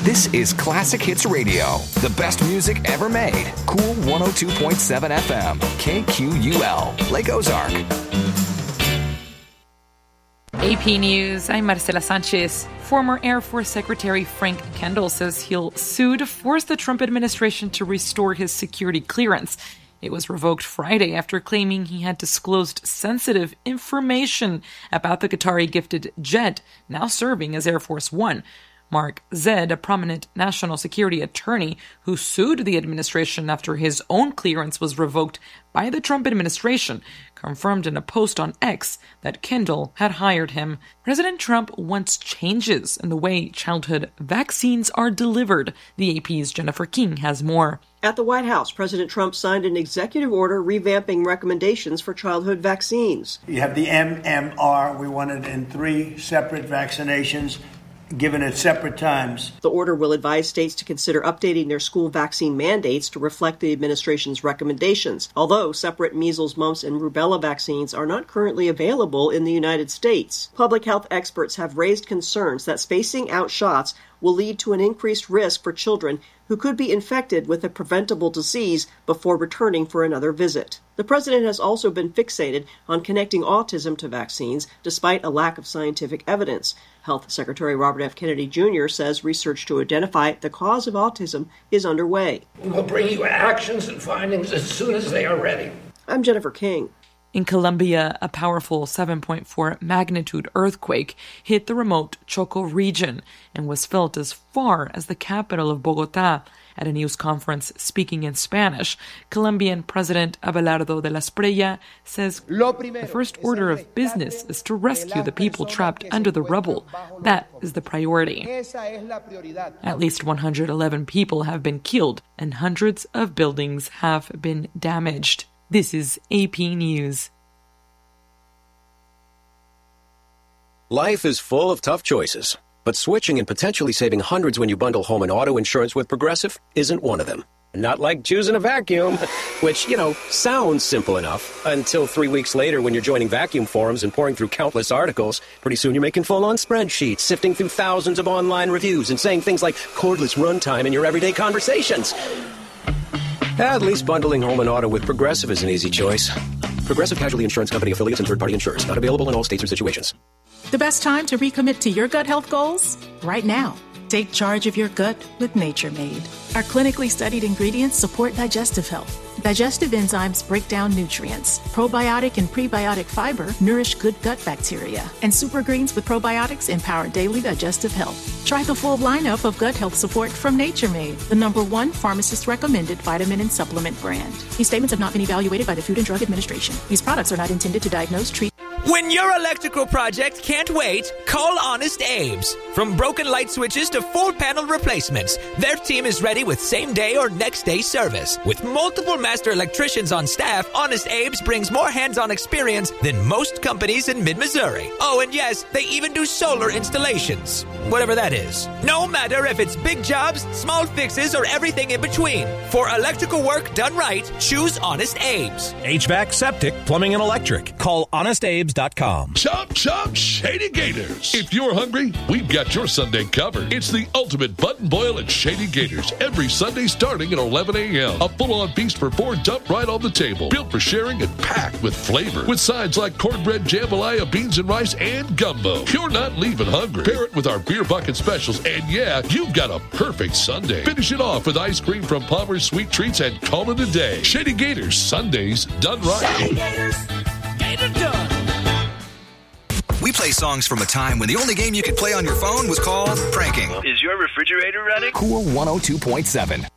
This is Classic Hits Radio, the best music ever made. Cool 102.7 FM, KQUL, Lake Ozark. AP News, I'm Marcela Sanchez. Former Air Force Secretary Frank Kendall says he'll sue to force the Trump administration to restore his security clearance. It was revoked Friday after claiming he had disclosed sensitive information about the Qatari-gifted jet now serving as Air Force One. Mark Zed, a prominent national security attorney who sued the administration after his own clearance was revoked by the Trump administration, confirmed in a post on X that Kendall had hired him. President Trump wants changes in the way childhood vaccines are delivered. The AP's Jennifer King has more. At the White House, President Trump signed an executive order revamping recommendations for childhood vaccines. You have the MMR. We want it in 3 separate vaccinations, given at separate times. The order will advise states to consider updating their school vaccine mandates to reflect the administration's recommendations, although separate measles, mumps, and rubella vaccines are not currently available in the United States. Public health experts have raised concerns that spacing out shots will lead to an increased risk for children who could be infected with a preventable disease before returning for another visit. The president has also been fixated on connecting autism to vaccines, despite a lack of scientific evidence. Health Secretary Robert F. Kennedy Jr. says research to identify the cause of autism is underway. We'll bring you actions and findings as soon as they are ready. I'm Jennifer King. In Colombia, a powerful 7.4 magnitude earthquake hit the remote Choco region and was felt as far as the capital of Bogotá. At a news conference speaking in Spanish, Colombian President Abelardo de la Espriella says the first order of business is to rescue the people trapped under the rubble. That is the priority. At least 111 people have been killed and hundreds of buildings have been damaged. This is AP News. Life is full of tough choices, but switching and potentially saving hundreds when you bundle home and auto insurance with Progressive isn't one of them. Not like choosing a vacuum, which, sounds simple enough until 3 weeks later when you're joining vacuum forums and pouring through countless articles. Pretty soon you're making full-on spreadsheets, sifting through thousands of online reviews and saying things like cordless runtime in your everyday conversations. At least bundling home and auto with Progressive is an easy choice. Progressive Casualty Insurance Company affiliates and third-party insurers. Not available in all states or situations. The best time to recommit to your gut health goals? Right now. Take charge of your gut with Nature Made. Our clinically studied ingredients support digestive health. Digestive enzymes break down nutrients. Probiotic and prebiotic fiber nourish good gut bacteria. And super greens with probiotics empower daily digestive health. Try the full lineup of gut health support from Nature Made, the #1 pharmacist-recommended vitamin and supplement brand. These statements have not been evaluated by the Food and Drug Administration. These products are not intended to diagnose, treat. When your electrical project can't wait, call Honest Abe's. From broken light switches to full panel replacements, their team is ready with same-day or next-day service. With multiple master electricians on staff, Honest Abe's brings more hands-on experience than most companies in mid-Missouri. Oh, and yes, they even do solar installations. Whatever that is. No matter if it's big jobs, small fixes, or everything in between. For electrical work done right, choose Honest Abe's. HVAC, septic, plumbing, and electric. Call HonestAbes.com. Chop, chop, Shady Gators. If you're hungry, we've got your Sunday covered. It's the ultimate button boil at Shady Gators. Every Sunday starting at 11 a.m. A full-on feast for 4 dumped right on the table. Built for sharing and packed with flavor. With sides like cornbread, jambalaya, beans and rice, and gumbo. You're not leaving hungry. Pair it with our beer bucket specials, and yeah, you've got a perfect Sunday. Finish it off with ice cream from Palmer's Sweet Treats and call it a day. Shady Gators, Sundays done right. Shady Gators, get it done. We play songs from a time when the only game you could play on your phone was called pranking. Is your refrigerator running? Cool 102.7.